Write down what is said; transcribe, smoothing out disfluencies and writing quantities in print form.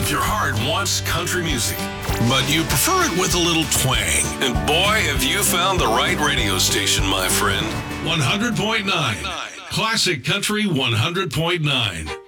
If your heart wants country music, but you prefer it with a little twang, and boy, have you found the right radio station, my friend. 100.9. Classic Country 100.9.